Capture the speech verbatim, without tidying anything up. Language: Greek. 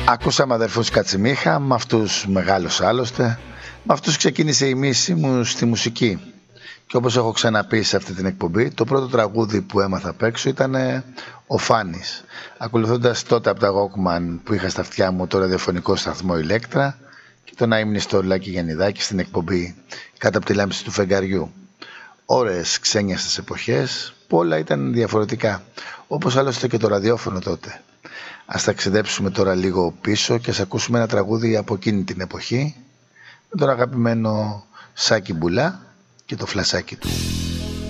Ακούσαμε αδερφούς Κατσιμίχα, με αυτούς μεγάλος άλλωστε, με αυτούς ξεκίνησε η μίση μου στη μουσική. Και όπως έχω ξαναπεί σε αυτή την εκπομπή, το πρώτο τραγούδι που έμαθα απ' έξω ήταν ο Φάνης, ακολουθώντας τότε από τα Walkman που είχα στα αυτιά μου το ραδιοφωνικό σταθμό Ηλέκτρα και τον αείμνηστο Λάκη Γιαννιδάκη στην εκπομπή Κάτω από τη λάμψη του φεγγαριού. Ώρες ξένιαστες εποχές που όλα ήταν διαφορετικά, όπως άλλωστε και το ραδιόφωνο τότε. Ας ταξιδέψουμε τώρα λίγο πίσω και ας ακούσουμε ένα τραγούδι από εκείνη την εποχή με τον αγαπημένο Σάκη Μπουλά και το φλασάκι του.